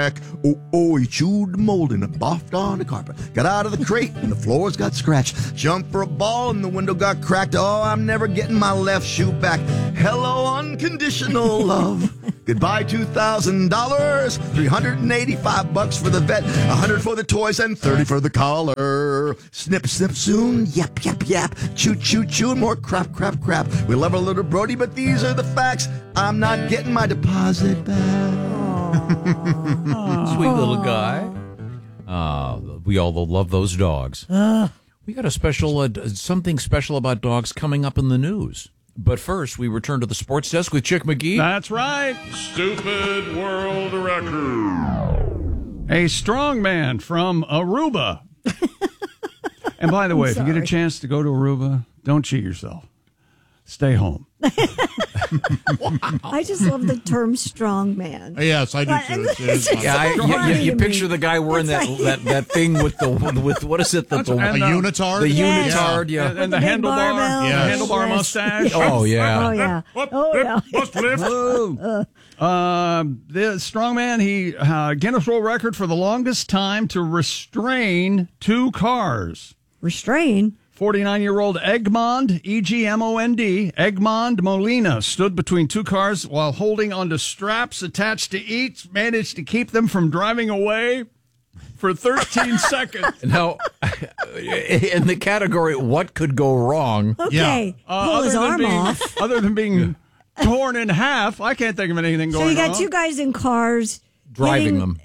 crack. Oh, he chewed the mold and it boffed on the carpet. Got out of the crate and the floors got scratched. Jumped for a ball and the window got cracked. Oh, I'm never getting my left shoe back. Hello, unconditional love. Goodbye, $2,000. $385 for the vet. $100 for the toys and $30 for the collar. Snip, snip soon. Yap, yap, yap. Chew, chew, chew. And more crap, crap, crap. We love our little Brody, but these are the facts. I'm not getting my deposit back. Sweet little guy. We all love those dogs. We got a special, something special about dogs coming up in the news. But first, we return to the sports desk with Chick McGee. That's right. Stupid world record. A strong man from Aruba. And by the way, if you get a chance to go to Aruba, don't cheat yourself. Stay home. I just love the term strong man. Yes, I do too. Yeah, you picture the guy wearing that thing with what is it? A unitard? The unitard, yeah. And the handlebar. Yeah. Handlebar mustache. Oh, yeah. Oh, yeah. Must lift. The strongman, he Guinness World Record for the longest time to restrain two cars. Restrain? 49-year-old Egmond, E-G-M-O-N-D, Egmond Molina stood between two cars while holding onto straps attached to each, managed to keep them from driving away for 13 seconds. Now, in the category, what could go wrong? Okay. Pull his arm off. Other than being torn in half, I can't think of anything going wrong. So you got two guys in cars. Driving them.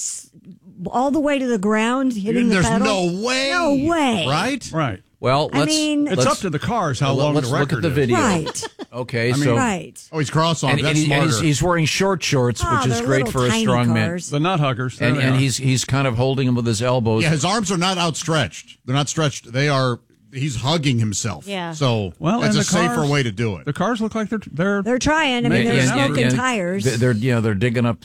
All the way to the ground, hitting the pedal. There's no way. No way. Right? Right. Well, it's up to the cars how long the record is. Let's look at the video. Right. Okay, Right. Oh, he's cross-armed. That's smarter. He's wearing short shorts, which is great for a strong man. The nut huggers. And he's kind of holding him with his elbows. Yeah, his arms are not outstretched. They're not stretched. He's hugging himself. Yeah. So that's a safer way to do it. The cars look like they're trying. I mean, they're smoking tires. They're digging up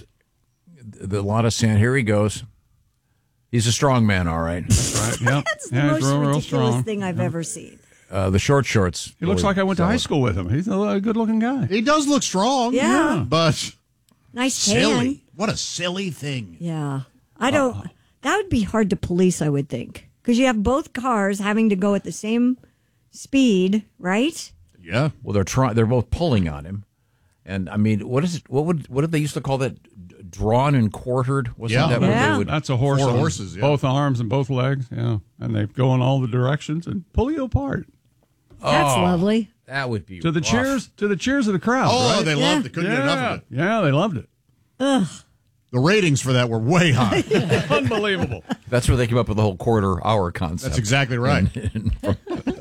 a lot of sand. Here he goes. He's a strong man, all right. Right. Yep. That's the most ridiculous thing I've ever seen. The short shorts. He looks like I went to high school with him. He's a good-looking guy. He does look strong. Yeah. But nice silly. tan. What a silly thing. Yeah. I don't. That would be hard to police, I would think, because you have both cars having to go at the same speed, right? Yeah. Well, they're both pulling on him, and I mean, what is it? What did they used to call that? Drawn and quartered? Wasn't that what they would? That's a horse. 4 horses, yeah. Both arms and both legs, yeah. And they go in all the directions and pull you apart. That's lovely. That would be to the cheers of the crowd. Oh, right? they loved it. Couldn't get enough of it. Yeah, they loved it. Ugh. The ratings for that were way high. Unbelievable. That's where they came up with the whole quarter-hour concept. That's exactly right. And from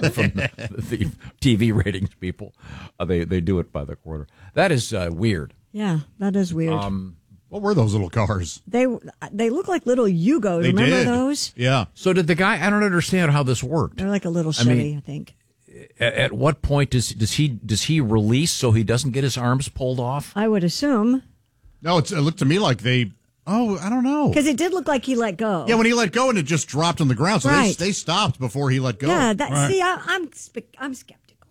the TV ratings people, they do it by the quarter. That is weird. Yeah, that is weird. What were those little cars? They look like little Yugos. Remember those? Yeah. So did the guy? I don't understand how this worked. They're like a little Chevy, I think. At what point does he release so he doesn't get his arms pulled off? I would assume. No, it looked to me like I don't know. Because it did look like he let go. Yeah, when he let go and it just dropped on the ground, so they stopped before he let go. Yeah, see, I'm skeptical.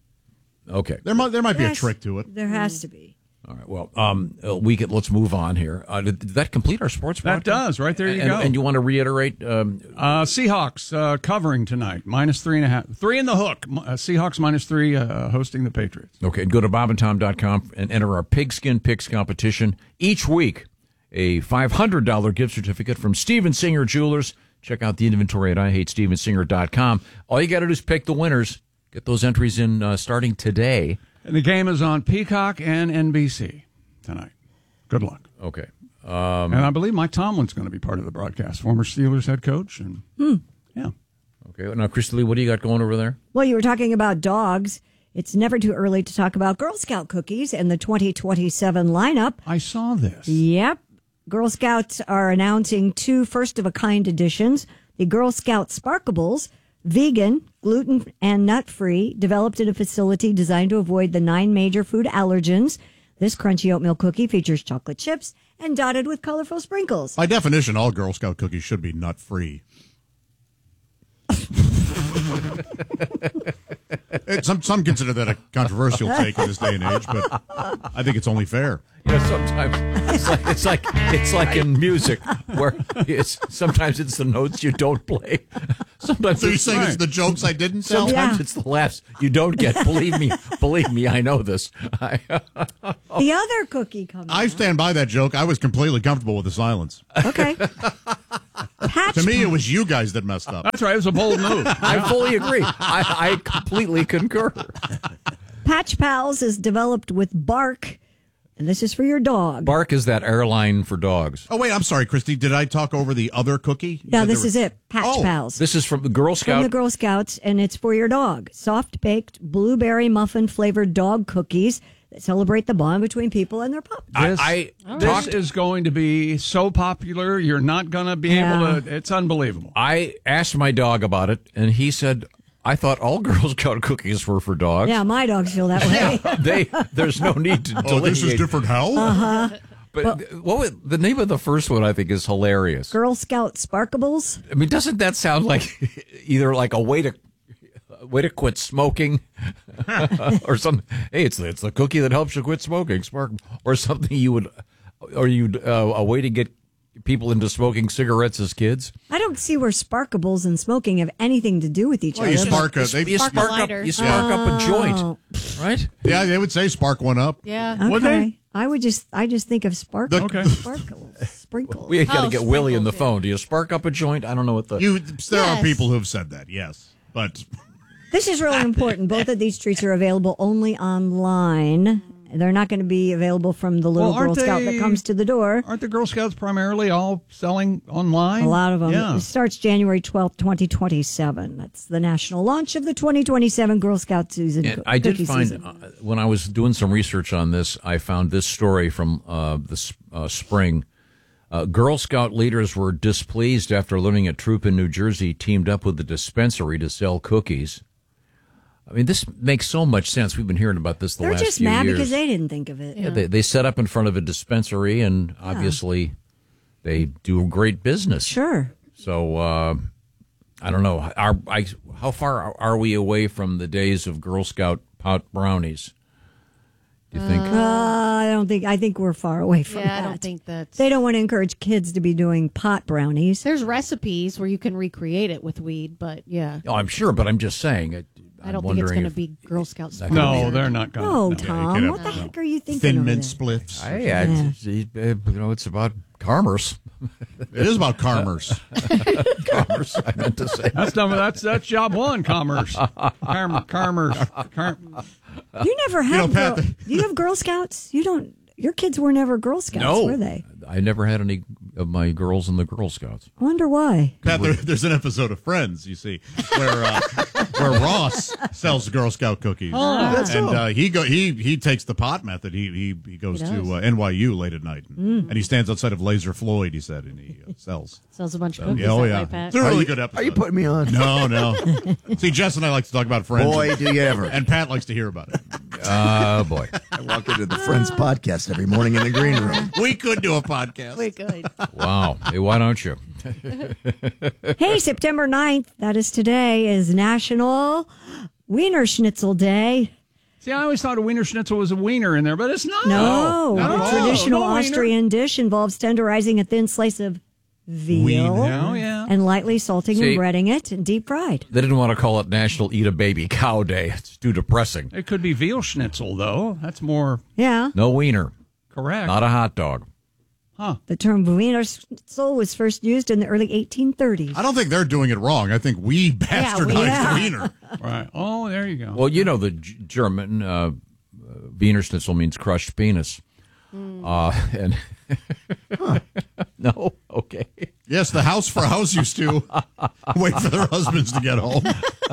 Okay, there might be a trick to it. There has to be. All right. Well, let's move on here. Did that complete our sports broadcast? That does. Right there you go. And you want to reiterate? Seahawks covering tonight, -3.5. 3 in the hook. Seahawks -3 hosting the Patriots. Okay. Go to bobandtom.com and enter our Pigskin Picks competition. Each week, a $500 gift certificate from Steven Singer Jewelers. Check out the inventory at IHateStevenSinger.com. All you got to do is pick the winners. Get those entries in starting today. And the game is on Peacock and NBC tonight. Good luck. Okay. And I believe Mike Tomlin's going to be part of the broadcast, former Steelers head coach. And yeah. Okay. Now, Christy Lee, what do you got going over there? Well, you were talking about dogs. It's never too early to talk about Girl Scout cookies and the 2027 lineup. I saw this. Yep. Girl Scouts are announcing 2 first-of-a-kind editions. The Girl Scout Sparkables, vegan, gluten and nut-free, developed in a facility designed to avoid the 9 major food allergens. This crunchy oatmeal cookie features chocolate chips and dotted with colorful sprinkles. By definition, all Girl Scout cookies should be nut-free. Some consider that a controversial take in this day and age, but I think it's only fair. Sometimes it's like in music where sometimes it's the notes you don't play. Sometimes So you're saying it's the jokes I didn't tell? sometimes it's the laughs you don't get. Believe me, I know this. The other cookie coming. I stand by that joke. I was completely comfortable with the silence. Okay. To me, it was you guys that messed up. That's right. It was a bold move. I fully agree. I completely concur. Patch Pals is developed with Bark, and this is for your dog. Bark is that airline for dogs. Oh, wait, I'm sorry, Christy. Did I talk over the other cookie? Yeah, this is it. Patch Pals. This is from the Girl From Scout. the Girl Scouts, and it's for your dog. Soft baked blueberry muffin flavored dog cookies that celebrate the bond between people and their pup. This is going to be so popular. You're not going to be able to. It's unbelievable. I asked my dog about it, and he said, I thought all Girl Scout cookies were for dogs. Yeah, my dogs feel that way. There's no need to delineate. this is different how? Uh-huh. But what was, the name of the first one I think is hilarious. Girl Scout Sparkables. I mean, doesn't that sound like either like a way to quit smoking or something? Hey, it's the cookie that helps you quit smoking, Spark, or something a way to get people into smoking cigarettes as kids. I don't see where Sparkables and smoking have anything to do with each other. You spark You spark up a joint, right? Yeah, they would say spark one up. Yeah. Would they? I just think of sparkles. Okay. Sprinkles. We got to get Willie on the sprinkles, phone. Do you spark up a joint? I don't know what the... There are Yes. people who have said that, yes. But This is really important. Both of these treats are available only online. They're not going to be available from the little Well, Girl aren't Scout they- that comes to the door. Aren't the Girl Scouts primarily all selling online? A lot of them. Yeah. It starts January 12th, 2027. That's the national launch of the 2027 Girl Scout season. And I did cookie find, season. when I was doing some research on this, I found this story from the spring. Girl Scout leaders were displeased after learning a troop in New Jersey teamed up with the dispensary to sell cookies. I mean, this makes so much sense. We've been hearing about this the They're last just few mad years. because they didn't think of it. Yeah, they set up in front of a dispensary, and obviously they do great business. Sure. So I don't know. How far are we away from the days of Girl Scout pot brownies? Do you think? I think we're far away from Yeah, that. I don't think that's. They don't want to encourage kids to be doing pot brownies. There's recipes where you can recreate it with weed, but yeah, Oh, I'm sure, but I'm just saying. I don't think it's going to be Girl Scouts. No, they're not going to. No, you Tom. could What the heck are you thinking? Thin over mint there? spliffs. It's about commerce. It is about commerce. Commerce, I meant to say. That's job one. Commerce. Commerce. You never had. Pat, Do you have Girl Scouts? You don't. Your kids were never Girl Scouts, No, were they? I never had any of my girls in the Girl Scouts. I wonder why. Pat, there's an episode of Friends, you see, where Ross sells Girl Scout cookies, and he takes the pot method. He goes to NYU late at night, and he stands outside of Laser Floyd. He said, and he sells. Sells a bunch of cookies. Oh that yeah, way, Pat. it's a really good episode. Are you putting me on? No. See, Jess and I like to talk about Friends. Boy, do you ever. And Pat likes to hear about it. Oh, boy. I walk into the Friends podcast every morning in the green room. We could do a podcast. We could. Wow. Hey, why don't you? Hey, September 9th, that is today, is National Wiener Schnitzel Day. See, I always thought a Wiener Schnitzel was a wiener in there, but it's not. No, not at the all. traditional No wiener. Austrian dish involves tenderizing a thin slice of veal Oh, yeah. and lightly salting See- and breading it and deep fried. They didn't want to call it National Eat a Baby Cow Day. It's too depressing. It could be veal schnitzel, though. That's more Yeah. No wiener. correct. Not a hot dog. The term Wiener Schnitzel was first used in the early 1830s. I don't think they're doing it wrong. I think we bastardized Yeah. the wiener. Right. Oh, there you go. Well, you know the German Wiener Schnitzel means crushed penis. And no, okay. Yes, the house for house used to wait for their husbands to get home.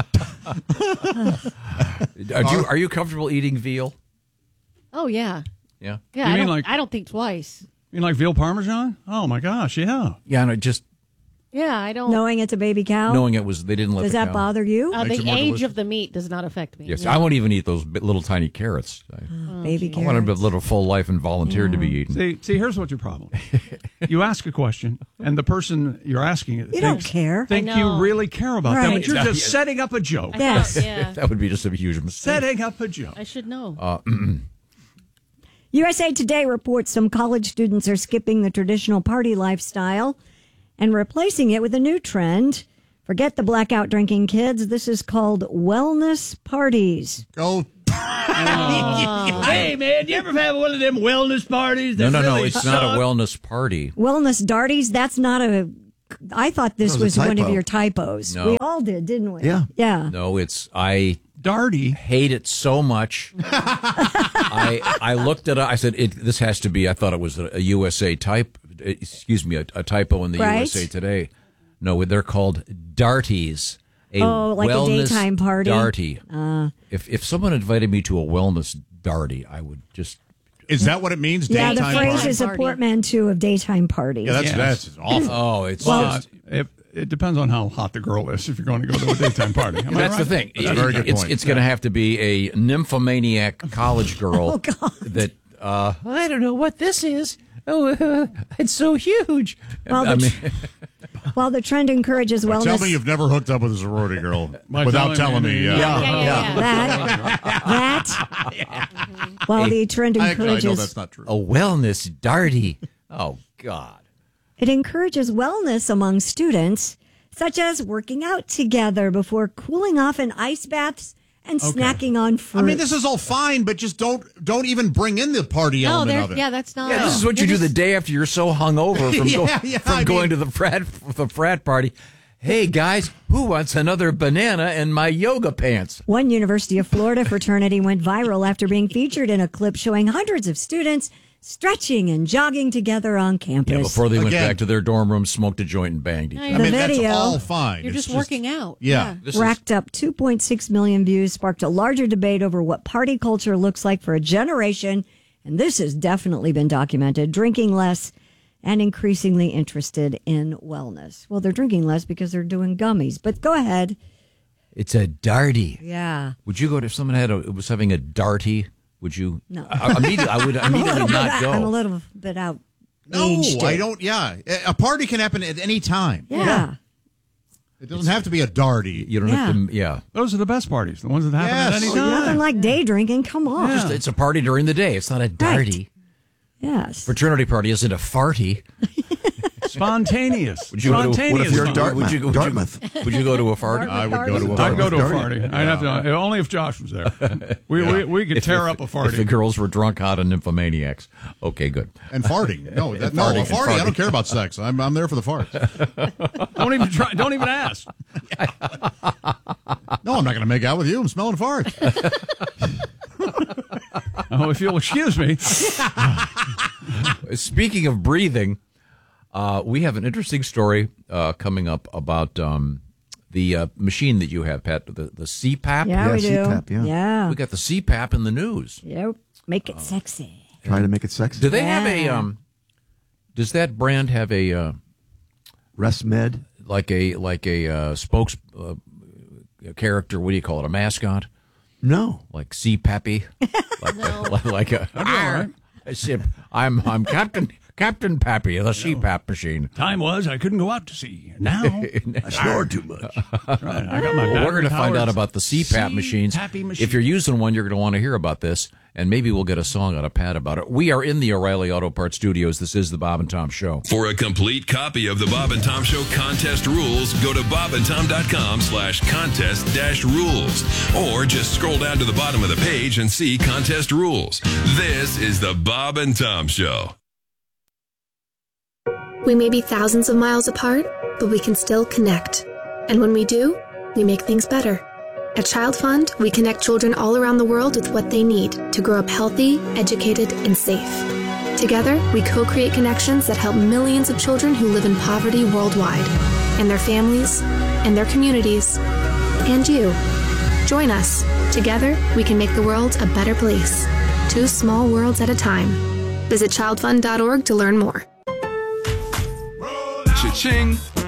Are you comfortable eating veal? Oh yeah, Yeah. yeah. You I mean don't, like- I don't think twice. You like veal parmesan? Oh, my gosh, yeah. Yeah, and Yeah, I don't. Knowing it's a baby cow? Knowing it was, they didn't let Does the that cow. bother you? Makes it The more age delicious. of the meat does not affect me. Yes, No. I won't even eat those little tiny carrots. Baby I wanted a carrots. little full life and volunteered to be eaten. See, here's what your problem is. You ask a question, and the person you're asking it You don't care. think I you know. really care about them, Right. but you're just setting up a joke. Yes. Yeah, That would be just a huge mistake. Setting up a joke. I should know. USA Today reports some college students are skipping the traditional party lifestyle and replacing it with a new trend. Forget the blackout drinking kids. This is called wellness parties. Go. Hey, man, you ever have one of them wellness parties? No, it's not a wellness party. Wellness darties, that's not a... I thought this That was was a one of typo. your typos. No. We all did, didn't we? Yeah. Yeah. No, I Darty. hate it so much. I looked at it. I said, this has to be, I thought it was a USA type, excuse me, a typo in the Right. USA Today. No, they're called darties. Like a wellness daytime party? Darty. If someone invited me to a wellness darty, I would just... Is that what it means? Yeah, the Daytime phrase party? is a Party. portmanteau of daytime parties. Yeah, Yes. that's awful. Oh, it's Well, just... it depends on how hot the girl is if you're going to go to a daytime party. Am I That's right? the thing. That's a very good point. It's going to have to be a nymphomaniac college girl Oh, God. that I don't know what this is. Oh, it's so huge. Well, While the trend encourages wellness... Tell me you've never hooked up with a sorority girl By without telling me. Yeah. While the trend I know encourages... that's not true. a wellness darty. Oh God. It encourages wellness among students, such as working out together before cooling off in ice baths and snacking on fruit. I mean, this is all fine, but just don't even bring in the party No, element of it. yeah, that's not. Yeah, this is what you do the day after you're so hungover from, going to the frat party. Hey guys, who wants another banana in my yoga pants? One University of Florida fraternity went viral after being featured in a clip showing hundreds of students stretching and jogging together on campus. Yeah, before they went Again. back to their dorm room, smoked a joint and banged each No, other. I The mean, video- that's all fine. You're It's just working out. Yeah. This is- Racked up 2.6 million views, sparked a larger debate over what party culture looks like for a generation. And this has definitely been documented. Drinking less and increasingly interested in wellness. Well, they're drinking less because they're doing gummies. But go ahead. It's a darty. Yeah. Would you go to if someone was having a darty? Would you? No. I would immediately not go. I'm a little bit out. No, aged I it. don't. Yeah. A party can happen at any time. Yeah. It doesn't have to be a darty. You don't have to. Yeah. Those are the best parties, the ones that happen Yes. at any Oh, time. Nothing like day drinking. Come on. Yeah. It's a party during the day. It's not a darty. Yes. Fraternity party isn't a farty. Spontaneous. Would you go to- Spontaneous. What if you're fun. Dartmouth? Dartmouth. Would you go to a farty? I would go to a I'd party. go to a party. I'd have to only if Josh was there. We could tear up a If the party. girls were drunk, hot, and nymphomaniacs. Okay, good. And farting. No, a farting. farty. I don't care about sex. I'm there for the farts. Don't even try. Don't even ask. No, I'm not going to make out with you. I'm smelling farts. Oh, if you'll excuse me. Speaking of breathing, we have an interesting story coming up about the machine that you have, Pat, the CPAP. Yeah, we do. CPAP, yeah. We got the CPAP in the news. Yep. Make it sexy. Trying to make it sexy. Do they have a? Does that brand have a Rest Med. like a spokes character? What do you call it? A mascot? No. Like CPAPy? like a. I'm Captain Pappy of the CPAP machine. Time was I couldn't go out to sea. Now, I snored too much. right, I got my. Well, we're going to find out battery-powered about the CPAP machines. CPAPy machine. If you're using one, you're going to want to hear about this, and maybe we'll get a song out of Pat about it. We are in the O'Reilly Auto Parts studios. This is the Bob and Tom Show. For a complete copy of the Bob and Tom Show contest rules, go to bobandtom.com/contest-rules. Or just scroll down to the bottom of the page and see contest rules. This is the Bob and Tom Show. We may be thousands of miles apart, but we can still connect. And when we do, we make things better. At Child Fund, we connect children all around the world with what they need to grow up healthy, educated, and safe. Together, we co-create connections that help millions of children who live in poverty worldwide, and their families, and their communities, and you. Join us. Together, we can make the world a better place. 2 small worlds at a time. Visit childfund.org to learn more. Cha-ching.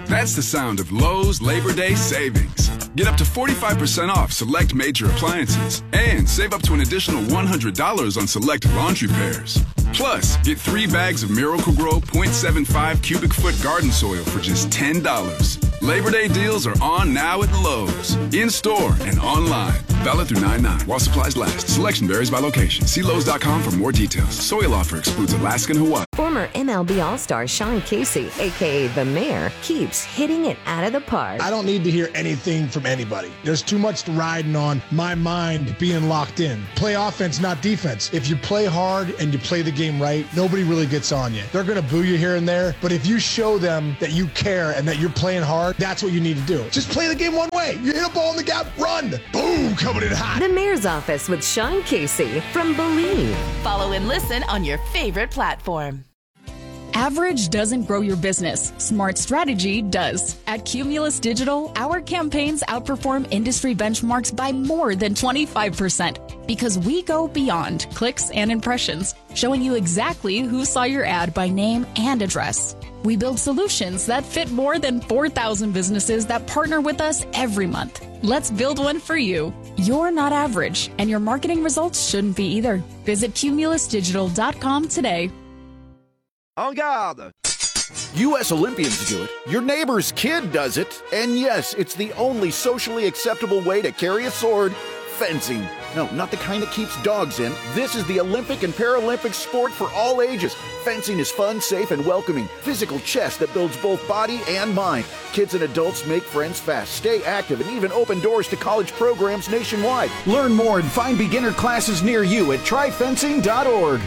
That's the sound of Lowe's Labor Day savings. Get up to 45% off select major appliances and save up to an additional $100 on select laundry pairs. Plus, get 3 bags of Miracle-Gro 0.75 cubic foot garden soil for just $10. Labor Day deals are on now at Lowe's. In-store and online. Valid through 9/9 while supplies last. Selection varies by location. See Lowe's.com for more details. Soil offer excludes Alaska and Hawaii. Former MLB All-Star Sean Casey, a.k.a. The Mayor, keeps hitting it out of the park. I don't need to hear anything from anybody. There's too much riding on my mind being locked in. Play offense, not defense. If you play hard and you play the game right, nobody really gets on you. They're going to boo you here and there, but if you show them that you care and that you're playing hard, that's what you need to do. Just play the game one way. You hit a ball in the gap, run. Boom, coming in hot. The Mayor's Office with Sean Casey from Believe. Follow and listen on your favorite platform. Average doesn't grow your business. Smart strategy does. At Cumulus Digital, our campaigns outperform industry benchmarks by more than 25% because we go beyond clicks and impressions, showing you exactly who saw your ad by name and address. We build solutions that fit more than 4,000 businesses that partner with us every month. Let's build one for you. You're not average, and your marketing results shouldn't be either. Visit cumulusdigital.com today. En garde! U.S. Olympians do it. Your neighbor's kid does it. And yes, it's the only socially acceptable way to carry a sword. Fencing. No, not the kind that keeps dogs in. This is the Olympic and Paralympic sport for all ages. Fencing is fun, safe, and welcoming. Physical chess that builds both body and mind. Kids and adults make friends fast, stay active, and even open doors to college programs nationwide. Learn more and find beginner classes near you at tryfencing.org.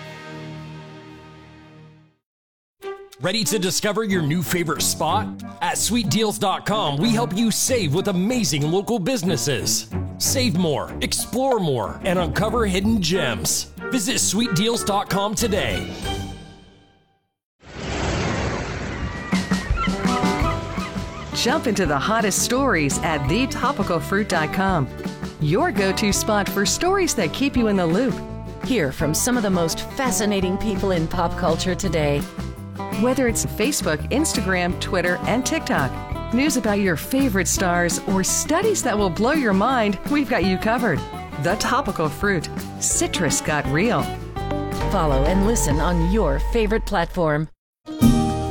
Ready to discover your new favorite spot? At SweetDeals.com, we help you save with amazing local businesses. Save more, explore more, and uncover hidden gems. Visit SweetDeals.com today. Jump into the hottest stories at thetopicalfruit.com. Your go-to spot for stories that keep you in the loop. Hear from some of the most fascinating people in pop culture today. Whether it's Facebook, Instagram, Twitter, and TikTok, news about your favorite stars, or studies that will blow your mind, we've got you covered. The Topical Fruit. Citrus got real. Follow and listen on your favorite platform.